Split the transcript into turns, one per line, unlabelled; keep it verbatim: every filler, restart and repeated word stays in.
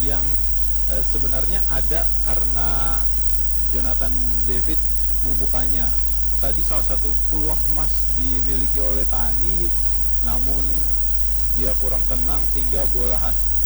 yang eh, sebenarnya ada karena Jonathan David membukanya. Tadi salah satu peluang emas dimiliki oleh Tani, namun dia kurang tenang sehingga bola